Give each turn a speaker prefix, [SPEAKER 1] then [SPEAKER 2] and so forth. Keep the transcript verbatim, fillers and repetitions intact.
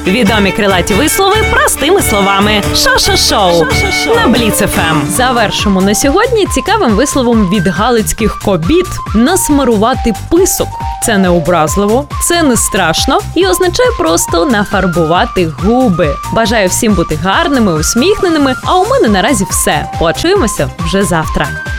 [SPEAKER 1] Відомі крилаті вислови простими словами. Шо-шо-шоу на Бліц еф ем. Завершимо на сьогодні цікавим висловом від галицьких кобіт насмарувати писок. Це не образливо, це не страшно і означає просто нафарбувати губи. Бажаю всім бути гарними, усміхненими, а у мене наразі все. Почуємося вже завтра.